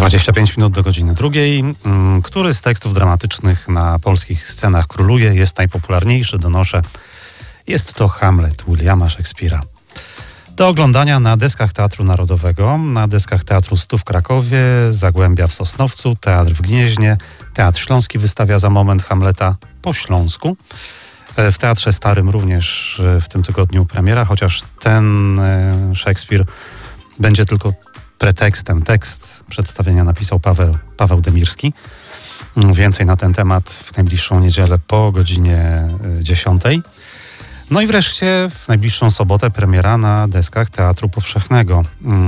25 minut do godziny 2. Który z tekstów dramatycznych na polskich scenach króluje, jest najpopularniejszy, donoszę. Jest to Hamlet Williama Shakespeare'a. Do oglądania na deskach Teatru Narodowego, na deskach Teatru Stu w Krakowie, Zagłębia w Sosnowcu, Teatr w Gnieźnie, Teatr Śląski wystawia za moment Hamleta po śląsku. W Teatrze Starym również w tym tygodniu premiera, chociaż ten Szekspir będzie tylko pretekstem. Tekst przedstawienia napisał Paweł Demirski. Więcej na ten temat w najbliższą niedzielę po godzinie 10. No i wreszcie w najbliższą sobotę premiera na deskach Teatru Powszechnego.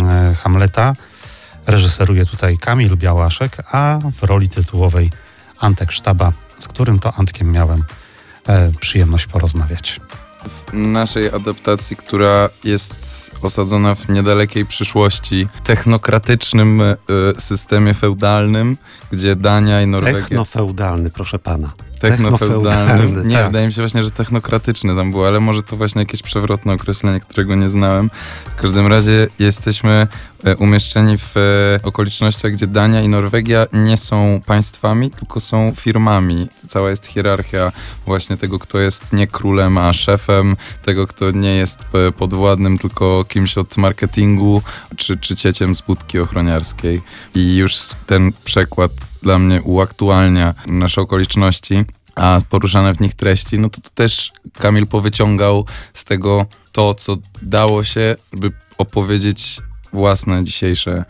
Hamleta reżyseruje tutaj Kamil Białaszek, a w roli tytułowej Antek Sztaba, z którym to Antkiem miałem przyjemność porozmawiać. W naszej adaptacji, która jest osadzona w niedalekiej przyszłości, technokratycznym systemie feudalnym, gdzie Dania i Norwegia... Technofeudalny, proszę pana. Technofeudalny. Nie, tak. Wydaje mi się właśnie, że technokratyczny tam było, ale może to właśnie jakieś przewrotne określenie, którego nie znałem. W każdym razie jesteśmy umieszczeni w okolicznościach, gdzie Dania i Norwegia nie są państwami, tylko są firmami. Cała jest hierarchia właśnie tego, kto jest nie królem, a szefem, tego, kto nie jest podwładnym, tylko kimś od marketingu, czy cieciem z budki ochroniarskiej. I już ten przekład dla mnie uaktualnia nasze okoliczności, a poruszane w nich treści, no to też Kamil powyciągał z tego to, co dało się, żeby opowiedzieć własne dzisiejsze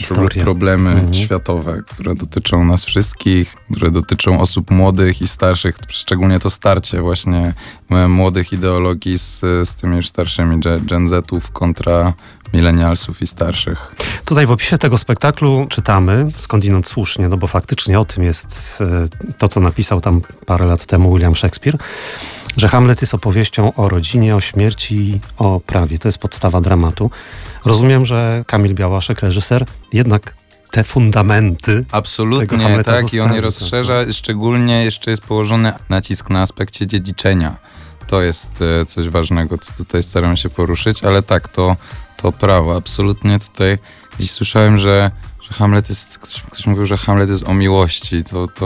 problemy światowe, które dotyczą nas wszystkich, które dotyczą osób młodych i starszych, szczególnie to starcie właśnie młodych ideologii z tymi już starszymi Gen Z-ów kontra milenialsów i starszych. Tutaj w opisie tego spektaklu czytamy, skądinąd słusznie, no bo faktycznie o tym jest to, co napisał tam parę lat temu William Shakespeare, że Hamlet jest opowieścią o rodzinie, o śmierci, o prawie. To jest podstawa dramatu. Rozumiem, że Kamil Białaszek, reżyser, jednak te fundamenty absolutnie, tak, i on je rozszerza. Szczególnie jeszcze jest położony nacisk na aspekcie dziedziczenia. To jest coś ważnego, co tutaj staram się poruszyć, ale tak, to prawo. Absolutnie tutaj gdzieś słyszałem, że Hamlet jest, ktoś mówił, że Hamlet jest o miłości.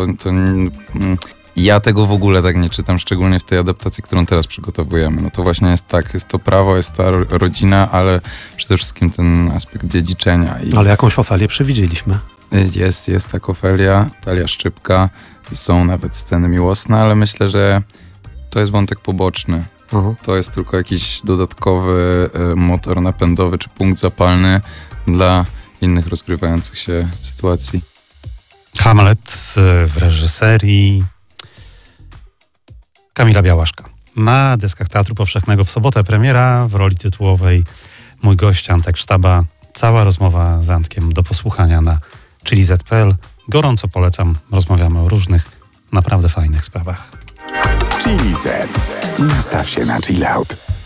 Ja tego w ogóle tak nie czytam, szczególnie w tej adaptacji, którą teraz przygotowujemy. No to właśnie jest tak, jest to prawo, jest ta rodzina, ale przede wszystkim ten aspekt dziedziczenia. Ale jakąś Ofelię przewidzieliśmy. Jest tak Ofelia, Talia Szczypka, są nawet sceny miłosne, ale myślę, że to jest wątek poboczny. To jest tylko jakiś dodatkowy motor napędowy czy punkt zapalny dla innych rozgrywających się sytuacji. Hamlet w reżyserii Kamila Białaszka. Na deskach Teatru Powszechnego w sobotę premiera, w roli tytułowej mój gość Antek Sztaba. Cała rozmowa z Antkiem do posłuchania na chiliz.pl. Gorąco polecam, rozmawiamy o różnych, naprawdę fajnych sprawach. Chiliz. Nastaw się na chill out.